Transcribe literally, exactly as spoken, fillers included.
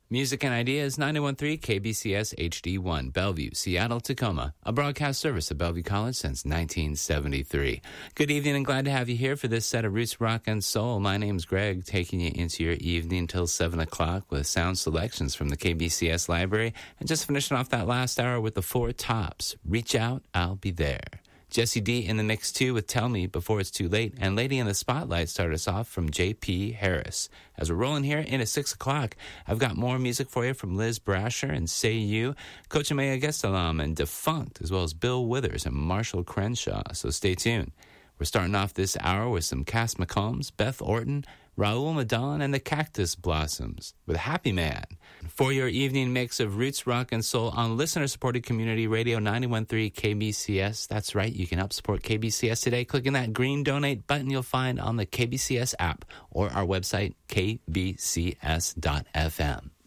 Music and Ideas, ninety-one point three K B C S H D one, Bellevue, Seattle, Tacoma, a broadcast service of Bellevue College since nineteen seventy-three. Good evening and glad to have you here for this set of Roots, Rock, and Soul. My name's Greg, taking you into your evening till seven o'clock with sound selections from the K B C S library, and just finishing off that last hour with the Four Tops. Reach out, I'll be there. Jesse D in the mix too with Tell Me Before It's Too Late, and Lady in the Spotlight started us off from J P Harris. As we're rolling here in at six o'clock, I've got more music for you from Liz Brasher and Say You, Coach Amaya Gestalam and Defunct, as well as Bill Withers and Marshall Crenshaw, so stay tuned. We're starting off this hour with some Cass McCombs, Beth Orton, Raul Madon, and the Cactus Blossoms with Happy Man. For your evening mix of Roots, Rock, and Soul on listener-supported community radio ninety-one point three K B C S. That's right, you can help support K B C S today. Clicking that green donate button you'll find on the K B C S app or our website, k b c s dot f m.